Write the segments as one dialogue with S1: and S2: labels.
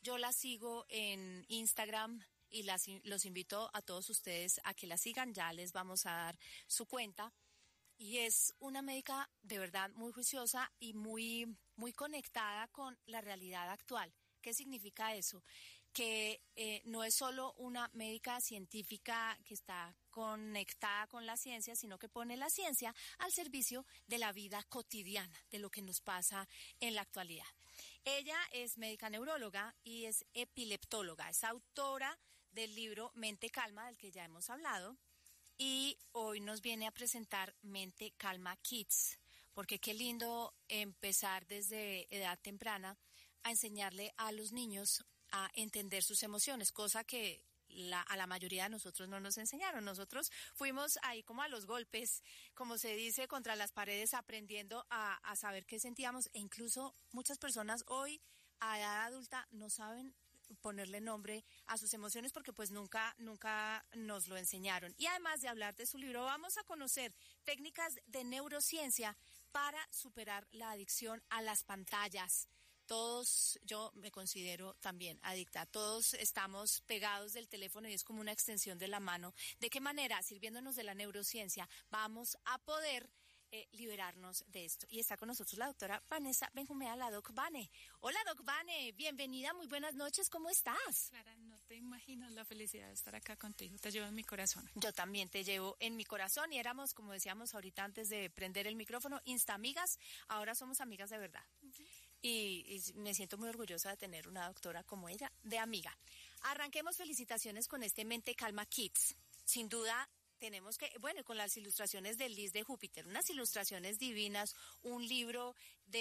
S1: Yo la sigo en Instagram y los invito a todos ustedes a que la sigan. Ya les vamos a dar su cuenta. Y es una médica de verdad muy juiciosa y muy, muy conectada con la realidad actual. ¿Qué significa eso? Que no es solo una médica científica que está conectada con la ciencia, sino que pone la ciencia al servicio de la vida cotidiana, de lo que nos pasa en la actualidad. Ella es médica neuróloga y es epileptóloga, es autora del libro Mente Calma, del que ya hemos hablado, y hoy nos viene a presentar Mente Calma Kids, porque qué lindo empezar desde edad temprana a enseñarle a los niños a entender sus emociones, cosa que a la mayoría de nosotros no nos enseñaron. Nosotros fuimos ahí como a los golpes, como se dice, contra las paredes, aprendiendo a saber qué sentíamos, e incluso muchas personas hoy a edad adulta no saben ponerle nombre a sus emociones porque pues nunca nos lo enseñaron. Y además de hablar de su libro, vamos a conocer técnicas de neurociencia para superar la adicción a las pantallas. Todos, yo me considero también adicta, todos estamos pegados del teléfono y es como una extensión de la mano. ¿De qué manera, sirviéndonos de la neurociencia, vamos a poder liberarnos de esto? Y está con nosotros la doctora Vanessa Benjumea, la Doc Vane. Hola Doc Vane, bienvenida, muy buenas noches, ¿cómo estás?
S2: Clara, no te imaginas la felicidad de estar acá contigo, te llevo en mi corazón.
S1: Yo también te llevo en mi corazón y éramos, como decíamos ahorita antes de prender el micrófono, instamigas, ahora somos amigas de verdad. Uh-huh. Y me siento muy orgullosa de tener una doctora como ella, de amiga. Arranquemos, felicitaciones con este Mente Calma Kids. Sin duda tenemos que, bueno, con las ilustraciones del Lis de Júpiter, unas ilustraciones divinas, un libro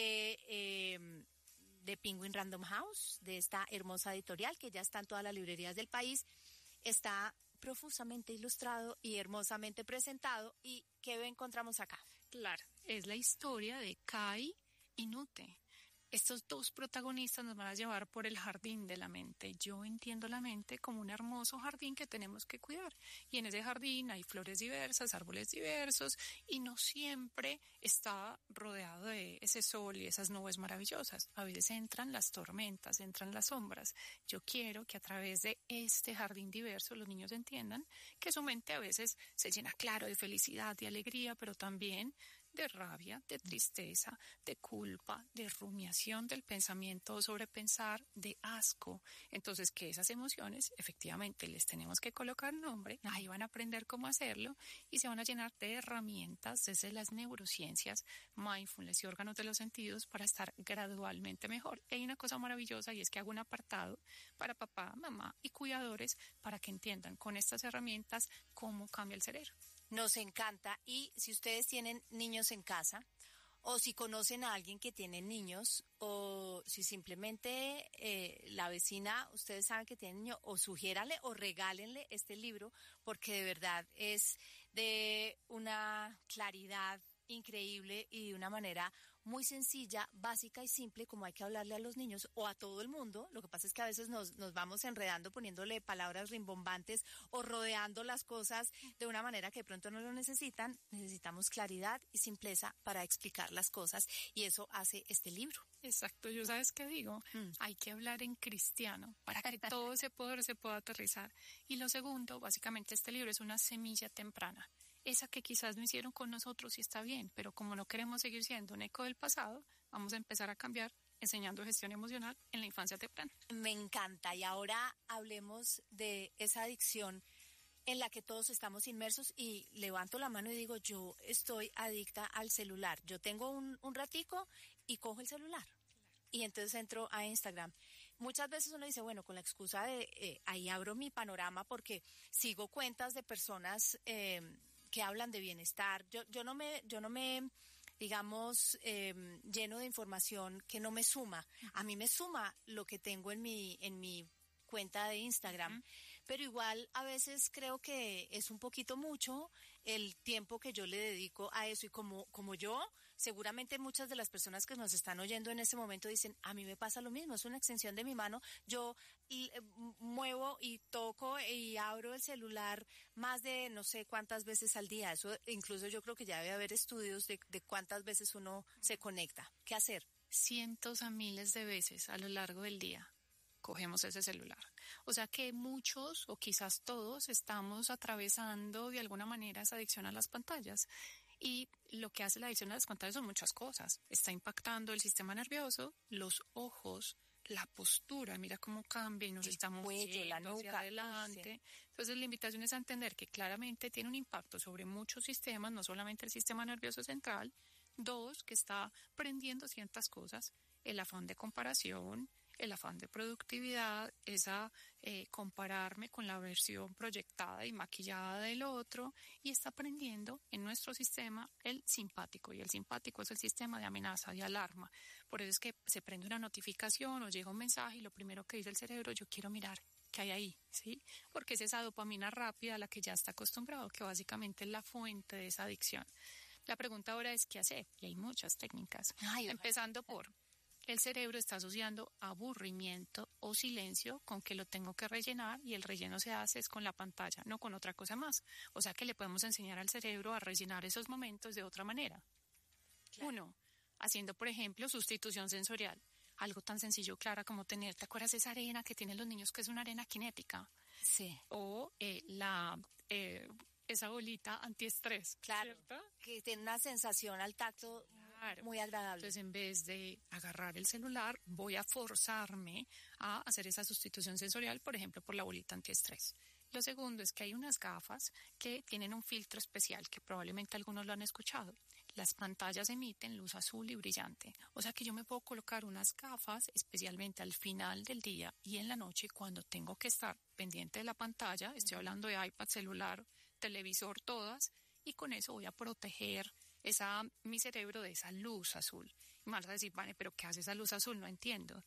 S1: de Penguin Random House, de esta hermosa editorial que ya está en todas las librerías del país, está profusamente ilustrado y hermosamente presentado. ¿Y qué encontramos acá?
S2: Claro, es la historia de Kai y Nute. Estos dos protagonistas nos van a llevar por el jardín de la mente. Yo entiendo la mente como un hermoso jardín que tenemos que cuidar. Y en ese jardín hay flores diversas, árboles diversos, y no siempre está rodeado de ese sol y esas nubes maravillosas. A veces entran las tormentas, entran las sombras. Yo quiero que a través de este jardín diverso los niños entiendan que su mente a veces se llena, claro, de felicidad, de alegría, pero también de rabia, de tristeza, de culpa, de rumiación del pensamiento, sobrepensar, de asco. Entonces, que esas emociones, efectivamente, les tenemos que colocar nombre, ahí van a aprender cómo hacerlo y se van a llenar de herramientas desde las neurociencias, mindfulness y órganos de los sentidos para estar gradualmente mejor. Y hay una cosa maravillosa y es que hago un apartado para papá, mamá y cuidadores para que entiendan con estas herramientas cómo cambia el cerebro.
S1: Nos encanta. Y si ustedes tienen niños en casa, o si conocen a alguien que tiene niños, o si simplemente la vecina, ustedes saben que tiene niños, o sugiéranle o regálenle este libro, porque de verdad es de una claridad increíble y de una manera muy sencilla, básica y simple, como hay que hablarle a los niños o a todo el mundo. Lo que pasa es que a veces nos vamos enredando poniéndole palabras rimbombantes o rodeando las cosas de una manera que de pronto no lo necesitan. Necesitamos claridad y simpleza para explicar las cosas y eso hace este libro.
S2: Exacto, yo sabes qué digo, hay que hablar en cristiano para que todo ese poder se pueda aterrizar. Y lo segundo, básicamente este libro es una semilla temprana. Esa que quizás no hicieron con nosotros y está bien, pero como no queremos seguir siendo un eco del pasado, vamos a empezar a cambiar enseñando gestión emocional en la infancia temprana.
S1: Me encanta. Y ahora hablemos de esa adicción en la que todos estamos inmersos y levanto la mano y digo, yo estoy adicta al celular. Yo tengo un ratico y cojo el celular. Y entonces entro a Instagram. Muchas veces uno dice, bueno, con la excusa de ahí abro mi panorama porque sigo cuentas de personas que hablan de bienestar. Yo no me digamos, lleno de información que no me suma. A mí me suma lo que tengo en mi cuenta de Instagram, pero igual a veces creo que es un poquito mucho el tiempo que yo le dedico a eso y como yo, seguramente muchas de las personas que nos están oyendo en ese momento dicen, a mí me pasa lo mismo, es una extensión de mi mano, yo muevo y toco y abro el celular más de no sé cuántas veces al día, eso incluso yo creo que ya debe haber estudios de cuántas veces uno se conecta. ¿Qué hacer?
S2: Cientos a miles de veces a lo largo del día. cogemos ese celular. O sea que muchos o quizás todos estamos atravesando de alguna manera esa adicción a las pantallas. Y lo que hace la adicción a las pantallas son muchas cosas. Está impactando el sistema nervioso, los ojos, la postura, mira cómo cambia y nos estamos
S1: cuello, la
S2: yendo hacia
S1: nuca,
S2: adelante.
S1: sí.
S2: Entonces la invitación es a entender que claramente tiene un impacto sobre muchos sistemas, no solamente el sistema nervioso central. Dos, que está prendiendo ciertas cosas, el afán de comparación, el afán de productividad, esa compararme con la versión proyectada y maquillada del otro, y está prendiendo en nuestro sistema el simpático, y el simpático es el sistema de amenaza, de alarma. Por eso es que se prende una notificación o llega un mensaje y lo primero que dice el cerebro, yo quiero mirar qué hay ahí, ¿sí? Porque es esa dopamina rápida a la que ya está acostumbrado, que básicamente es la fuente de esa adicción. La pregunta ahora es, ¿qué hacer? Y hay muchas técnicas. Empezando por, el cerebro está asociando aburrimiento o silencio con que lo tengo que rellenar, y el relleno se hace es con la pantalla, no con otra cosa más. O sea que le podemos enseñar al cerebro a rellenar esos momentos de otra manera. Claro. Uno, haciendo, por ejemplo, sustitución sensorial. Algo tan sencillo, Clara, como tener, ¿te acuerdas de esa arena que tienen los niños que es una arena cinética?
S1: Sí.
S2: O esa bolita antiestrés.
S1: Claro,
S2: ¿cierto?
S1: Que tiene una sensación al tacto muy agradable.
S2: Entonces, en vez de agarrar el celular, voy a forzarme a hacer esa sustitución sensorial, por ejemplo, por la bolita antiestrés. Lo segundo es que hay unas gafas que tienen un filtro especial, que probablemente algunos lo han escuchado. Las pantallas emiten luz azul y brillante. O sea que yo me puedo colocar unas gafas, especialmente al final del día y en la noche, cuando tengo que estar pendiente de la pantalla. Estoy hablando de iPad, celular, televisor, todas, y con eso voy a proteger mi cerebro de esa luz azul. Y me vas a decir, vale, pero ¿qué hace esa luz azul? No entiendo.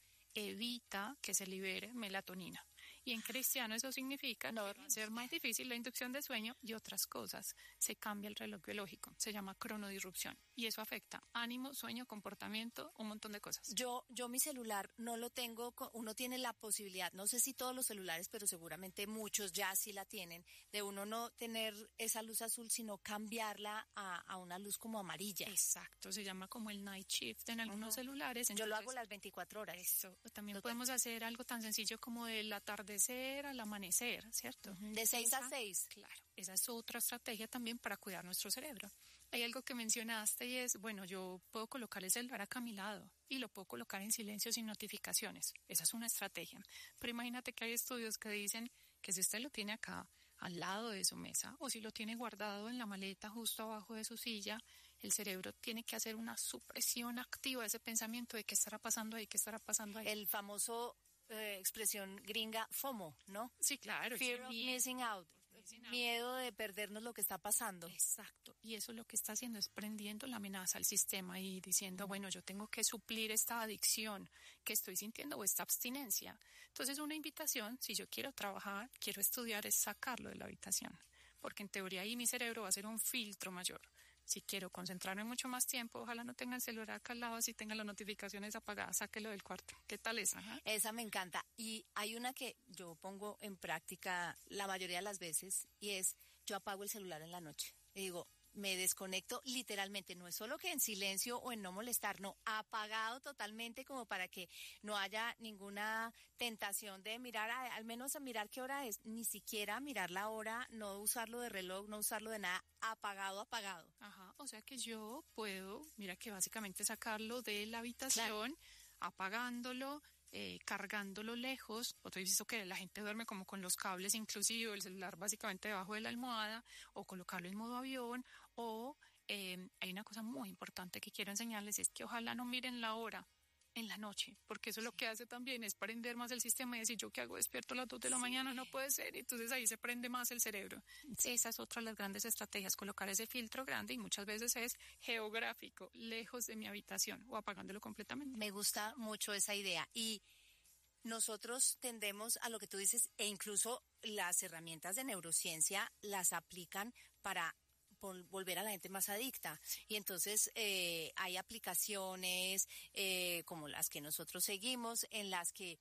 S2: Evita que se libere melatonina. Y en cristiano eso significa que va a ser más difícil la inducción de sueño y otras cosas. Se cambia el reloj biológico, se llama cronodisrupción. Y eso afecta ánimo, sueño, comportamiento, un montón de cosas.
S1: Yo mi celular no lo tengo, uno tiene la posibilidad, no sé si todos los celulares, pero seguramente muchos ya sí la tienen, de uno no tener esa luz azul, sino cambiarla a una luz como amarilla.
S2: Exacto, se llama como el night shift en algunos celulares.
S1: Entonces, yo lo hago las 24 horas.
S2: Eso, también podemos hacer algo tan sencillo como del atardecer al amanecer, ¿cierto?
S1: De 6 a 6.
S2: Claro, esa es otra estrategia también para cuidar nuestro cerebro. Hay algo que mencionaste y es, bueno, yo puedo colocar el celular acá a mi lado y lo puedo colocar en silencio sin notificaciones. Esa es una estrategia. Pero imagínate que hay estudios que dicen que si usted lo tiene acá al lado de su mesa o si lo tiene guardado en la maleta justo abajo de su silla, el cerebro tiene que hacer una supresión activa de ese pensamiento de qué estará pasando ahí, qué estará pasando ahí.
S1: El famoso expresión gringa FOMO, ¿no?
S2: Sí, claro.
S1: Fear of missing out. Miedo de perdernos lo que está pasando.
S2: Exacto. Y eso lo que está haciendo es prendiendo la amenaza al sistema y diciendo, bueno, yo tengo que suplir esta adicción que estoy sintiendo o esta abstinencia. Entonces, una invitación, si yo quiero trabajar, quiero estudiar, es sacarlo de la habitación. Porque en teoría ahí mi cerebro va a ser un filtro mayor. Si quiero concentrarme mucho más tiempo, ojalá no tenga el celular acá al lado, si tenga las notificaciones apagadas, sáquelo del cuarto. ¿Qué tal esa?
S1: Esa me encanta. Y hay una que yo pongo en práctica la mayoría de las veces y es, yo apago el celular en la noche. Y digo, me desconecto literalmente, no es solo que en silencio o en no molestar, no, apagado totalmente como para que no haya ninguna tentación de mirar, al menos a mirar qué hora es, ni siquiera mirar la hora, no usarlo de reloj, no usarlo de nada, apagado.
S2: Ajá, o sea que yo puedo, mira que básicamente sacarlo de la habitación, claro, apagándolo, cargándolo lejos. Otro visto que la gente duerme como con los cables, inclusive el celular básicamente debajo de la almohada, o colocarlo en modo avión, o hay una cosa muy importante que quiero enseñarles, es que ojalá no miren la hora en la noche, porque eso lo que hace también es prender más el sistema y decir, ¿yo qué hago? Despierto a las 2 de la mañana, no puede ser, entonces ahí se prende más el cerebro. Esa es otra de las grandes estrategias, colocar ese filtro grande y muchas veces es geográfico, lejos de mi habitación o apagándolo completamente.
S1: Me gusta mucho esa idea y nosotros tendemos a lo que tú dices e incluso las herramientas de neurociencia las aplican para volver a la gente más adicta. Y entonces hay aplicaciones como las que nosotros seguimos en las que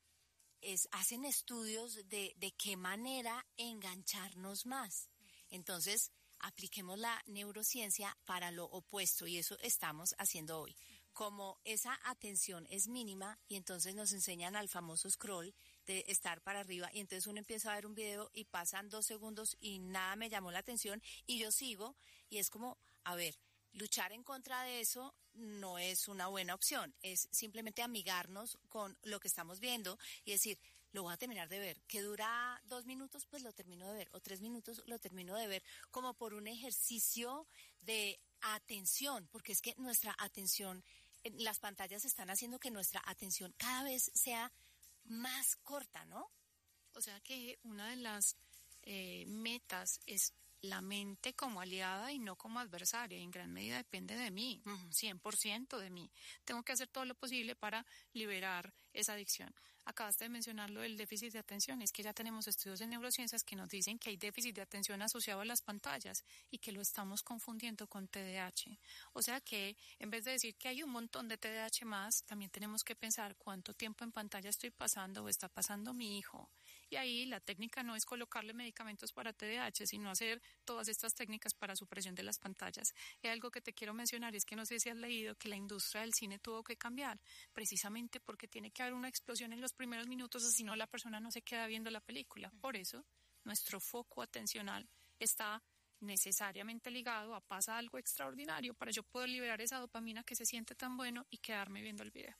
S1: hacen estudios de qué manera engancharnos más. Entonces apliquemos la neurociencia para lo opuesto y eso estamos haciendo hoy. Como esa atención es mínima y entonces nos enseñan al famoso scroll, de estar para arriba, y entonces uno empieza a ver un video y pasan 2 segundos y nada me llamó la atención y yo sigo, y es como, a ver, luchar en contra de eso no es una buena opción, es simplemente amigarnos con lo que estamos viendo y decir, lo voy a terminar de ver, que dura 2 minutos, pues lo termino de ver, o 3 minutos lo termino de ver, como por un ejercicio de atención, porque es que nuestra atención, las pantallas están haciendo que nuestra atención cada vez sea más corta, ¿no?
S2: O sea que una de las metas es la mente como aliada y no como adversaria. En gran medida depende de mí, 100% de mí. Tengo que hacer todo lo posible para liberar esa adicción. Acabaste de mencionar lo del déficit de atención. Es que ya tenemos estudios de neurociencias que nos dicen que hay déficit de atención asociado a las pantallas y que lo estamos confundiendo con TDAH. O sea que en vez de decir que hay un montón de TDAH más, también tenemos que pensar cuánto tiempo en pantalla estoy pasando o está pasando mi hijo. Y ahí la técnica no es colocarle medicamentos para TDAH, sino hacer todas estas técnicas para supresión de las pantallas. Y algo que te quiero mencionar es que no sé si has leído que la industria del cine tuvo que cambiar, precisamente porque tiene que haber una explosión en los primeros minutos, así no la persona no se queda viendo la película. Por eso, nuestro foco atencional está necesariamente ligado a pasa algo extraordinario para yo poder liberar esa dopamina que se siente tan bueno y quedarme viendo el video.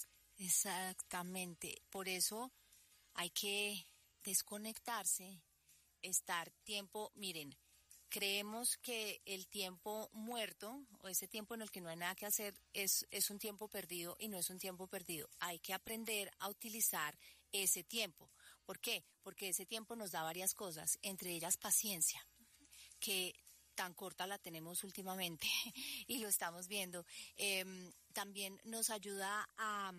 S1: Exactamente, por eso hay que desconectarse, estar tiempo, miren, creemos que el tiempo muerto o ese tiempo en el que no hay nada que hacer es un tiempo perdido, y no es un tiempo perdido. Hay que aprender a utilizar ese tiempo. ¿Por qué? Porque ese tiempo nos da varias cosas, entre ellas paciencia, que tan corta la tenemos últimamente y lo estamos viendo. También nos ayuda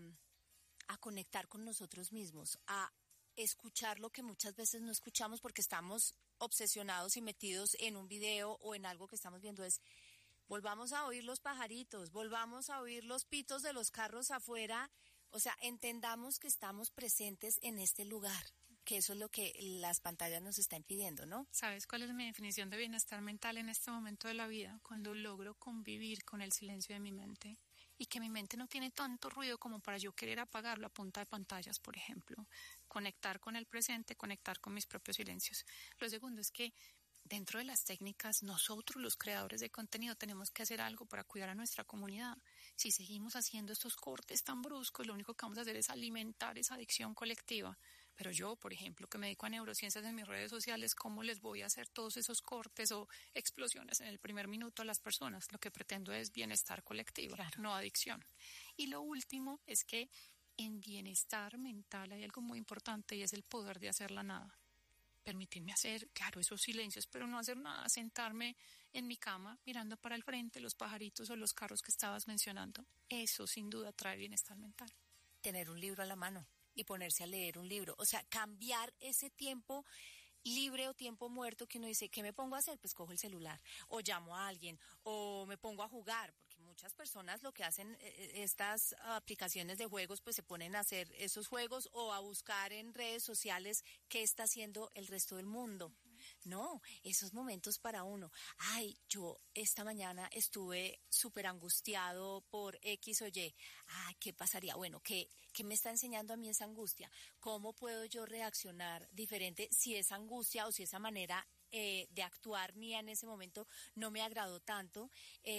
S1: a conectar con nosotros mismos, a escuchar lo que muchas veces no escuchamos porque estamos obsesionados y metidos en un video o en algo que estamos viendo. Es, volvamos a oír los pajaritos, volvamos a oír los pitos de los carros afuera, o sea, entendamos que estamos presentes en este lugar, que eso es lo que las pantallas nos están pidiendo, ¿no?
S2: ¿Sabes cuál es mi definición de bienestar mental en este momento de la vida? Cuando logro convivir con el silencio de mi mente. Y que mi mente no tiene tanto ruido como para yo querer apagarlo a punta de pantallas, por ejemplo. Conectar con el presente, conectar con mis propios silencios. Lo segundo es que dentro de las técnicas, nosotros los creadores de contenido tenemos que hacer algo para cuidar a nuestra comunidad. Si seguimos haciendo estos cortes tan bruscos, lo único que vamos a hacer es alimentar esa adicción colectiva. Pero yo, por ejemplo, que me dedico a neurociencias en mis redes sociales, ¿cómo les voy a hacer todos esos cortes o explosiones en el primer minuto a las personas? Lo que pretendo es bienestar colectivo, claro, no adicción. Y lo último es que en bienestar mental hay algo muy importante y es el poder de hacer la nada. Permitirme hacer, claro, esos silencios, pero no hacer nada, sentarme en mi cama mirando para el frente los pajaritos o los carros que estabas mencionando. Eso sin duda trae bienestar mental.
S1: Tener un libro a la mano y ponerse a leer un libro, o sea, cambiar ese tiempo libre o tiempo muerto que uno dice, ¿qué me pongo a hacer? Pues cojo el celular, o llamo a alguien, o me pongo a jugar, porque muchas personas lo que hacen, estas aplicaciones de juegos, pues se ponen a hacer esos juegos o a buscar en redes sociales qué está haciendo el resto del mundo. No, esos momentos para uno. Ay, yo esta mañana estuve súper angustiado por X o Y. Ah, ¿qué pasaría? Bueno, ¿qué me está enseñando a mí esa angustia? ¿Cómo puedo yo reaccionar diferente si esa angustia o si esa manera de actuar mía en ese momento no me agradó tanto?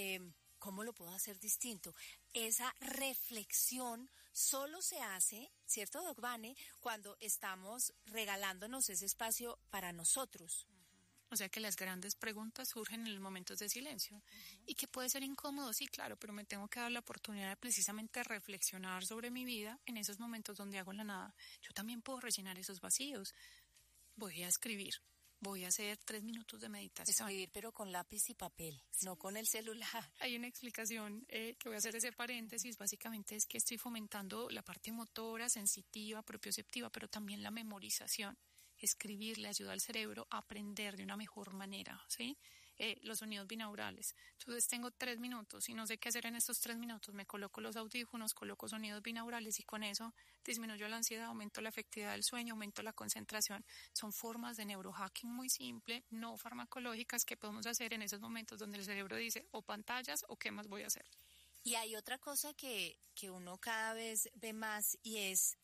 S1: ¿Cómo lo puedo hacer distinto? Esa reflexión solo se hace, ¿cierto, Doc Vane?, cuando estamos regalándonos ese espacio para nosotros.
S2: O sea que las grandes preguntas surgen en los momentos de silencio. Y que puede ser incómodo, sí, claro, pero me tengo que dar la oportunidad de precisamente reflexionar sobre mi vida en esos momentos donde hago la nada. Yo también puedo rellenar esos vacíos. Voy a escribir. Voy a hacer 3 minutos de meditación.
S1: Escribir, pero con lápiz y papel, sí, no con el celular.
S2: Hay una explicación que voy a hacer ese paréntesis. Básicamente es que estoy fomentando la parte motora, sensitiva, propioceptiva, pero también la memorización. Escribir le ayuda al cerebro a aprender de una mejor manera, ¿sí? Los sonidos binaurales. Entonces tengo 3 minutos y no sé qué hacer en estos 3 minutos. Me coloco los audífonos, coloco sonidos binaurales y con eso disminuyo la ansiedad, aumento la efectividad del sueño, aumento la concentración. Son formas de neurohacking muy simple, no farmacológicas, que podemos hacer en esos momentos donde el cerebro dice o pantallas o qué más voy a hacer.
S1: Y hay otra cosa que uno cada vez ve más, y es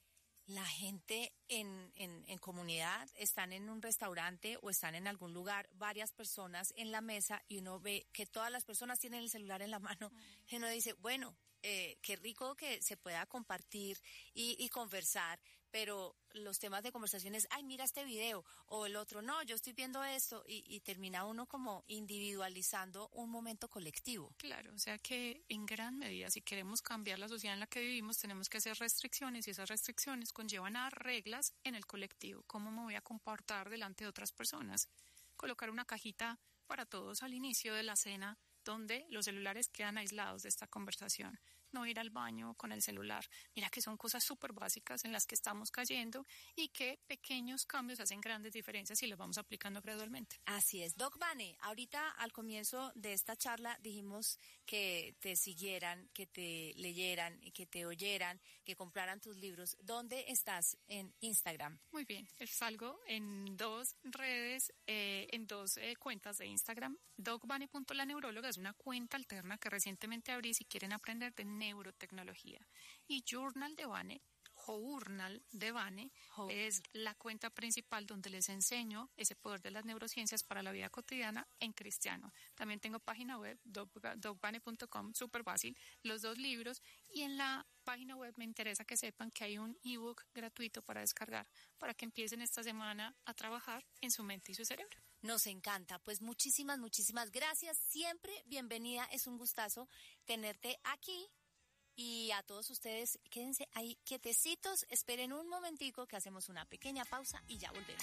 S1: la gente en comunidad, están en un restaurante o están en algún lugar, varias personas en la mesa y uno ve que todas las personas tienen el celular en la mano y uno dice, bueno, qué rico que se pueda compartir y conversar, pero los temas de conversación es, ay, mira este video, o el otro, no, yo estoy viendo esto, y termina uno como individualizando un momento colectivo.
S2: Claro, o sea que en gran medida, si queremos cambiar la sociedad en la que vivimos, tenemos que hacer restricciones, y esas restricciones conllevan a reglas en el colectivo. ¿Cómo me voy a comportar delante de otras personas? Colocar una cajita para todos al inicio de la cena, donde los celulares quedan aislados de esta conversación. No ir al baño con el celular. Mira que son cosas súper básicas en las que estamos cayendo y que pequeños cambios hacen grandes diferencias y los vamos aplicando gradualmente.
S1: Así es. Doc Vane, ahorita al comienzo de esta charla dijimos que te siguieran, que te leyeran, que te oyeran, que compraran tus libros. ¿Dónde estás en Instagram?
S2: Muy bien, salgo en 2 redes, en 2 cuentas de Instagram. docvane.laneuróloga es una cuenta alterna que recientemente abrí si quieren aprender de neurotecnología. Y Journal de Vane, Journal de Vane, es la cuenta principal donde les enseño ese poder de las neurociencias para la vida cotidiana en cristiano. También tengo página web, docvane.com, súper fácil, los 2 libros, y en la página web me interesa que sepan que hay un ebook gratuito para descargar, para que empiecen esta semana a trabajar en su mente y su cerebro.
S1: Nos encanta, pues muchísimas gracias, siempre bienvenida, es un gustazo tenerte aquí. Y a todos ustedes, quédense ahí quietecitos, esperen un momentico que hacemos una pequeña pausa y ya volvemos.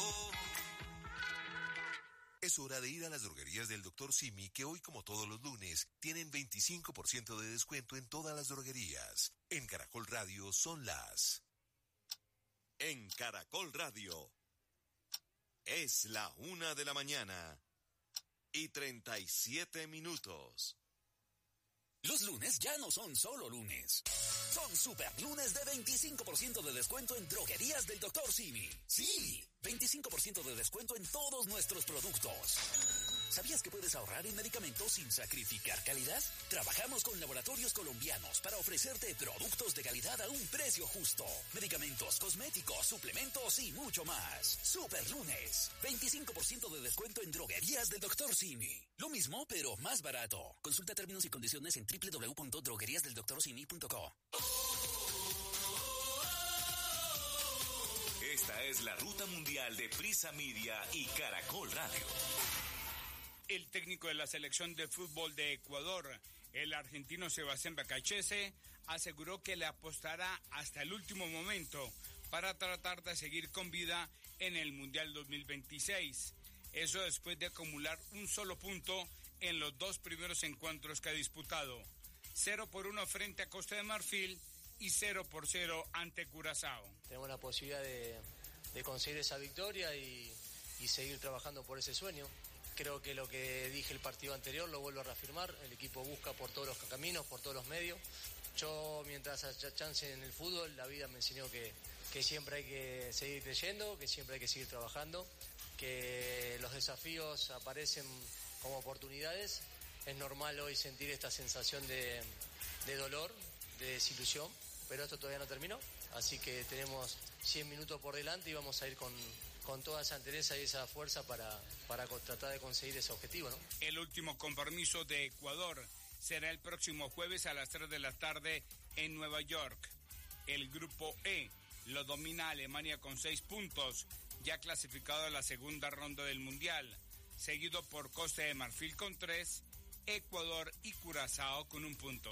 S3: Es hora de ir a las droguerías del Dr. Simi, que hoy, como todos los lunes, tienen 25% de descuento en todas las droguerías. En Caracol Radio son las...
S4: En Caracol Radio es la 1:00 y 37 minutos.
S5: Los lunes ya no son solo lunes. Son super lunes de 25% de descuento en droguerías del Dr. Simi. Sí, 25% de descuento en todos nuestros productos. ¿Sabías que puedes ahorrar en medicamentos sin sacrificar calidad? Trabajamos con laboratorios colombianos para ofrecerte productos de calidad a un precio justo. Medicamentos, cosméticos, suplementos y mucho más. Super lunes, 25% de descuento en droguerías del Dr. Simi. Lo mismo, pero más barato. Consulta términos y condiciones en www.drogueriasdeldoctorsimi.co.
S4: Esta es la ruta mundial de Prisa Media y Caracol Radio.
S6: El técnico de la selección de fútbol de Ecuador, el argentino Sebastián Bacachese, aseguró que le apostará hasta el último momento para tratar de seguir con vida en el Mundial 2026. Eso después de acumular un solo punto en los 2 primeros encuentros que ha disputado. 0-1 frente a Costa de Marfil y 0-0 ante Curazao.
S7: Tenemos la posibilidad de conseguir esa victoria y seguir trabajando por ese sueño. Creo que lo que dije el partido anterior lo vuelvo a reafirmar. El equipo busca por todos los caminos, por todos los medios. Yo, mientras haya chance en el fútbol, la vida me enseñó que siempre hay que seguir creyendo, que siempre hay que seguir trabajando, que los desafíos aparecen como oportunidades. Es normal hoy sentir esta sensación de dolor, de desilusión, pero esto todavía no terminó. Así que tenemos 100 minutos por delante y vamos a ir con toda esa entereza y esa fuerza para tratar de conseguir ese objetivo, ¿no?
S6: El último compromiso de Ecuador será el próximo jueves a las 3 de la tarde en Nueva York. El grupo E lo domina Alemania con 6 puntos, ya clasificado a la segunda ronda del Mundial, seguido por Costa de Marfil con 3, Ecuador y Curazao con 1 punto.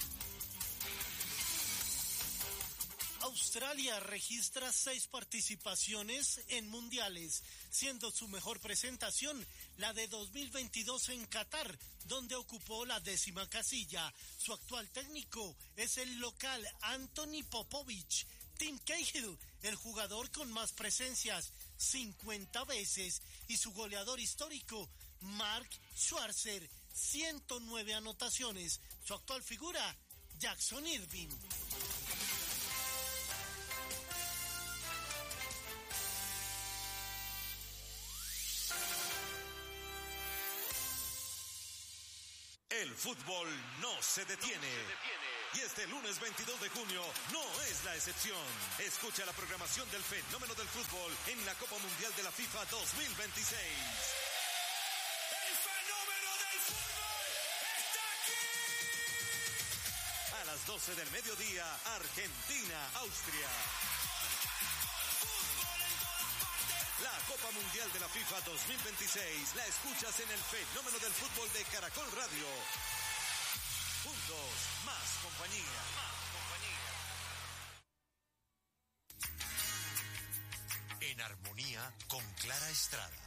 S8: Australia registra 6 participaciones en mundiales, siendo su mejor presentación la de 2022 en Qatar, donde ocupó la 10ª casilla. Su actual técnico es el local Anthony Popovich. Tim Cahill, el jugador con más presencias, 50 veces, y su goleador histórico, Mark Schwarzer, 109 anotaciones. Su actual figura, Jackson Irving.
S4: El
S9: El fútbol no se detiene. Y este lunes 22 de junio no es la excepción. Escucha la programación del fenómeno del fútbol en la Copa Mundial de la FIFA 2026.
S10: ¡El fenómeno del fútbol está aquí!
S9: A las 12 del mediodía, Argentina, Austria. La Copa Mundial de la FIFA 2026 la escuchas en el fenómeno del fútbol de Caracol Radio. Juntos, más compañía. En armonía con Clara Estrada.